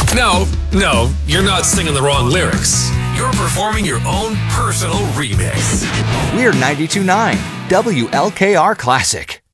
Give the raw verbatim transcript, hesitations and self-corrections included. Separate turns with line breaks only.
No, no, you're not singing the wrong lyrics. You're performing your own personal remix.
We're ninety-two point nine W L K R Classic.